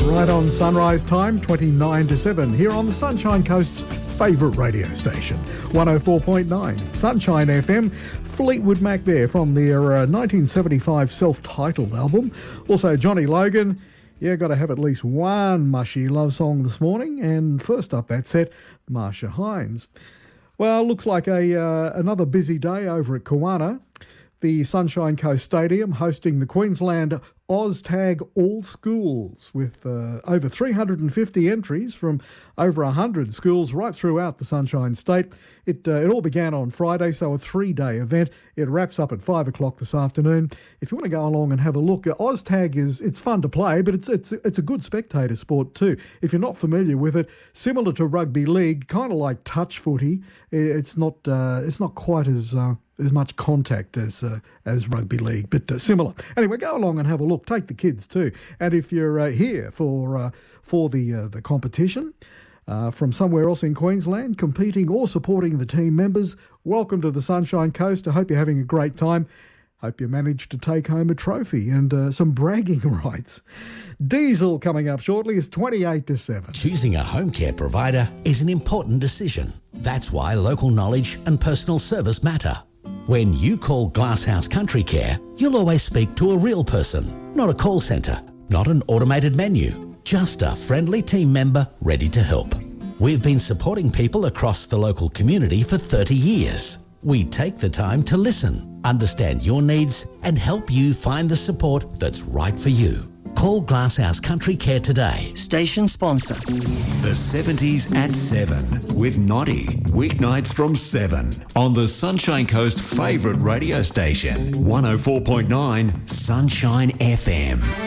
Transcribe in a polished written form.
Right on sunrise time, 29 to 7, here on the Sunshine Coast's favourite radio station, 104.9 Sunshine FM. Fleetwood Mac there from their 1975 self-titled album. Also Johnny Logan. Yeah, got to have at least one mushy love song this morning. And first up that set, Marcia Hines. Well, looks like another busy day over at Kawana. The Sunshine Coast Stadium hosting the Queensland OzTag All Schools with over 350 entries from over 100 schools right throughout the Sunshine State. It all began on Friday, so a 3-day event. It wraps up at 5 o'clock this afternoon. If you want to go along and have a look, OzTag it's fun to play, but it's a good spectator sport too. If you're not familiar with it, similar to rugby league, kind of like touch footy. It's not quite as much contact as rugby league, but similar. Anyway, go along and have a look. Take the kids too. And if you're here for the competition from somewhere else in Queensland, competing or supporting the team members, welcome to the Sunshine Coast. I hope you're having a great time. Hope you managed to take home a trophy and some bragging rights. Diesel coming up shortly is 28 to 7. Choosing a home care provider is an important decision. That's why local knowledge and personal service matter. When you call Glasshouse Country Care, you'll always speak to a real person, not a call centre, not an automated menu, just a friendly team member ready to help. We've been supporting people across the local community for 30 years. We take the time to listen, understand your needs, and help you find the support that's right for you. Call Glasshouse Country Care today. Station sponsor. The 70s at 7 with Noddy. Weeknights from 7 on the Sunshine Coast favourite radio station, 104.9 Sunshine FM.